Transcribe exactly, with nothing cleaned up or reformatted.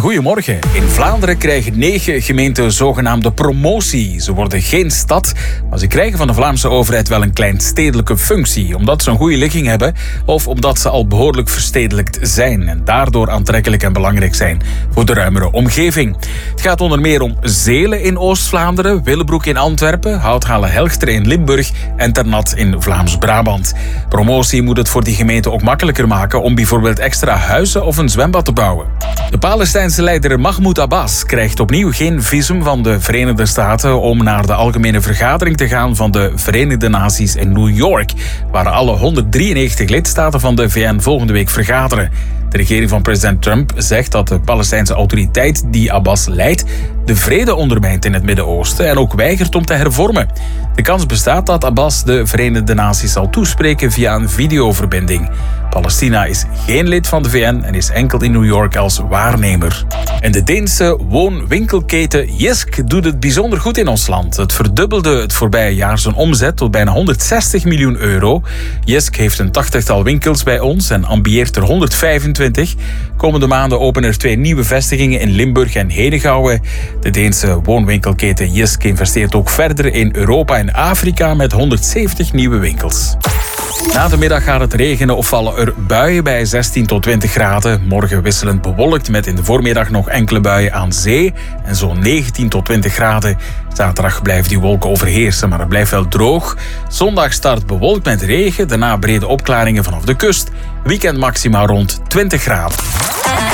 Goedemorgen. In Vlaanderen krijgen negen gemeenten zogenaamde promotie. Ze worden geen stad, maar ze krijgen van de Vlaamse overheid wel een klein stedelijke functie. Omdat ze een goede ligging hebben of omdat ze al behoorlijk verstedelijkt zijn. En daardoor aantrekkelijk en belangrijk zijn voor de ruimere omgeving. Het gaat onder meer om Zelen in Oost-Vlaanderen, Willebroek in Antwerpen, Houthalen-Helchteren in Limburg en Ternat in Vlaams-Brabant. Promotie moet het voor die gemeenten ook makkelijker maken om bijvoorbeeld extra huizen of een zwembad te bouwen. De Palestijnse leider Mahmoud Abbas krijgt opnieuw geen visum van de Verenigde Staten om naar de algemene vergadering te gaan van de Verenigde Naties in New York, waar alle honderddrieënnegentig lidstaten van de V N volgende week vergaderen. De regering van president Trump zegt dat de Palestijnse autoriteit die Abbas leidt de vrede ondermijnt in het Midden-Oosten en ook weigert om te hervormen. De kans bestaat dat Abbas de Verenigde Naties zal toespreken via een videoverbinding. Palestina is geen lid van de V N en is enkel in New York als waarnemer. En de Deense woonwinkelketen Jysk doet het bijzonder goed in ons land. Het verdubbelde het voorbije jaar zijn omzet tot bijna honderdzestig miljoen euro. Jysk heeft een tachtigtal winkels bij ons en ambieert er honderdvijfentwintig. Komende maanden openen er twee nieuwe vestigingen in Limburg en Henegouwen. De Deense woonwinkelketen Jysk investeert ook verder in Europa en Afrika met honderdzeventig nieuwe winkels. Na de middag gaat het regenen of vallen er buien bij zestien tot twintig graden. Morgen wisselend bewolkt met in de voormiddag nog enkele buien aan zee en zo'n negentien tot twintig graden. Zaterdag blijven die wolken overheersen, maar het blijft wel droog. Zondag start bewolkt met regen, daarna brede opklaringen vanaf de kust. Weekend maximaal rond twintig graden.